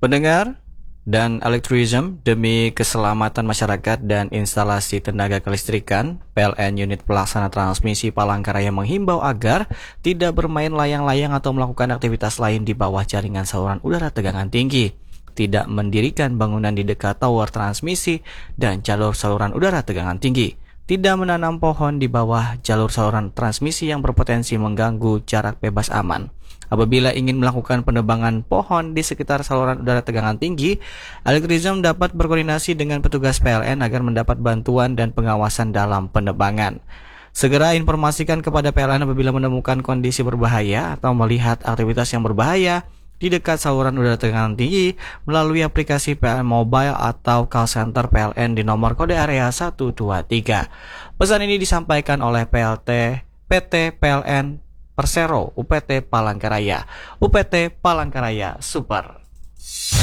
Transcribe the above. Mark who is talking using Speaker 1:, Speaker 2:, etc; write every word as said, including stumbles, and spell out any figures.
Speaker 1: Pendengar dan elektrism demi keselamatan masyarakat dan instalasi tenaga kelistrikan, P L N Unit Pelaksana Transmisi Palangkaraya menghimbau agar tidak bermain layang-layang atau melakukan aktivitas lain di bawah jaringan saluran udara tegangan tinggi, tidak mendirikan bangunan di dekat tower transmisi dan jalur saluran udara tegangan tinggi, tidak menanam pohon di bawah jalur saluran transmisi yang berpotensi mengganggu jarak bebas aman. Apabila ingin melakukan penebangan pohon di sekitar saluran udara tegangan tinggi, elektrism dapat berkoordinasi dengan petugas P L N agar mendapat bantuan dan pengawasan dalam penebangan. Segera informasikan kepada P L N apabila menemukan kondisi berbahaya atau melihat aktivitas yang berbahaya di dekat saluran udara tegangan tinggi melalui aplikasi P L N Mobile atau call center P L N di nomor kode area satu dua tiga. Pesan ini disampaikan oleh P L T P T P L N Persero U P T Palangkaraya. U P T Palangkaraya Super.